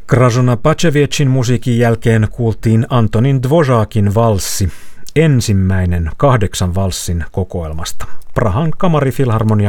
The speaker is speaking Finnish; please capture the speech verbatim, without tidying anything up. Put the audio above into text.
Gražina Baceviecin musiikin jälkeen kuultiin Antonin Dvořákin valssi, ensimmäinen kahdeksan valssin kokoelmasta. Prahan kamarifilharmonia